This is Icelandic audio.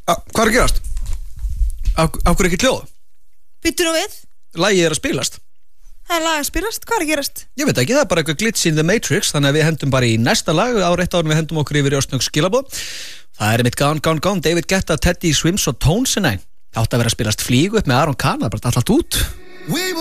Hvað að gerast? Af hverju ekki hljóð? Býttu nú við. Lagið að spilast. Það lag að spilast, hvað að gerast? Ég veit ekki, það bara eitthvað glitch in the Matrix. Þannig að við hendum bara í næsta lag. Eitt ár við hendum okkur yfir í Östnögg skilaboð. Það mitt Gone David Guetta, Teddy Swims og Tones. Nei, átti að vera að spilast Flýgu upp með Aron Kahn. Það bara allt út.